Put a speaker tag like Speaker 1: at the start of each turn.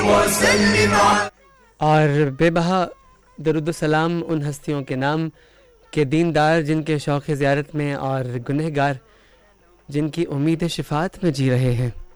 Speaker 1: वसल्लिम।
Speaker 2: और बेबहा दरूद सलाम उन हस्तियों के नाम के दीनदार जिनके शौक़ ज़ियारत में और गुनहगार जिनकी उम्मीद शिफात में जी रहे हैं।